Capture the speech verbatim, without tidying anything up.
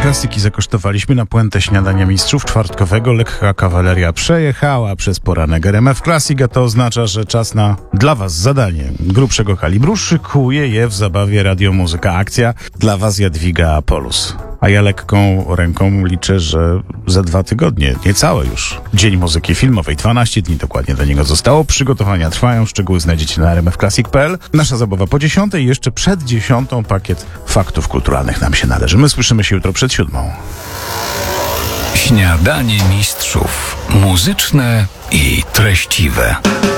Klasyki zakosztowaliśmy na puentę śniadania mistrzów czwartkowego. Lekka kawaleria przejechała przez poranek R M F Classic, a to oznacza, że czas na dla was zadanie grubszego kalibru. Szykuje je w zabawie Radiomuzyka Akcja. Dla was Jadwiga Apolus. A ja lekką ręką liczę, że za dwa tygodnie, niecałe już, Dzień Muzyki Filmowej. dwanaście dni dokładnie do niego zostało. Przygotowania trwają, szczegóły znajdziecie na r m f classic kropka p l. Nasza zabawa po dziesiątej, jeszcze przed dziesiątą pakiet faktów kulturalnych nam się należy. My słyszymy się jutro przed siódmą. Śniadanie mistrzów. Muzyczne i treściwe.